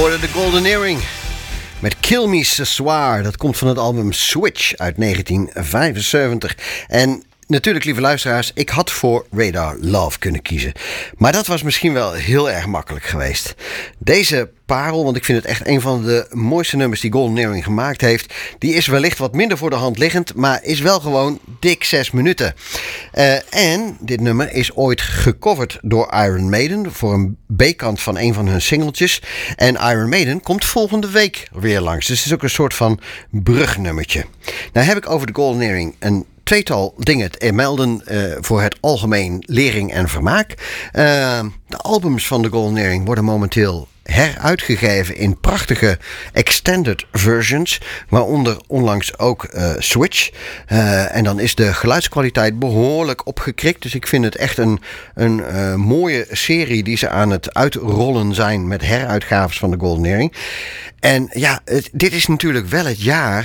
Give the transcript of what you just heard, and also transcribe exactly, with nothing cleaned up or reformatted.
hoorde de Golden Earring met Kill Me Ce Soir. Dat komt van het album Switch uit negentien vijfenzeventig. En natuurlijk, lieve luisteraars, ik had voor Radar Love kunnen kiezen. Maar dat was misschien wel heel erg makkelijk geweest. Deze parel, want ik vind het echt een van de mooiste nummers die Golden Earring gemaakt heeft, die is wellicht wat minder voor de hand liggend, maar is wel gewoon dik zes minuten. Uh, en dit nummer is ooit gecoverd door Iron Maiden voor een B-kant van een van hun singeltjes. En Iron Maiden komt volgende week weer langs. Dus het is ook een soort van brugnummertje. Nou heb ik over de Golden Earring een tweetal dingen te melden uh, voor het algemeen lering en vermaak. Uh, de albums van de Golden Earring worden momenteel heruitgegeven in prachtige extended versions, waaronder onlangs ook uh, Switch. Uh, en dan is de geluidskwaliteit behoorlijk opgekrikt. Dus ik vind het echt een, een uh, mooie serie die ze aan het uitrollen zijn met heruitgaves van de Golden Earring. En ja, het, dit is natuurlijk wel het jaar